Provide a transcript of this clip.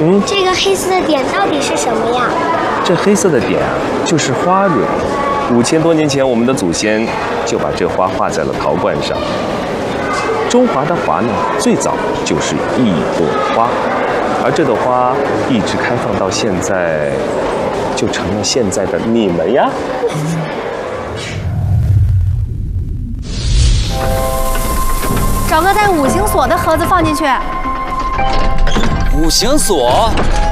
这个黑色的点到底是什么呀？ 这黑色的点啊，就是花蕊。5000多年前，我们的祖先就把这花画在了陶罐上。中华的华呢，最早就是一朵花，而这朵花一直开放到现在，就成了现在的你们呀。 找个带五行锁的盒子放进去。 五行锁。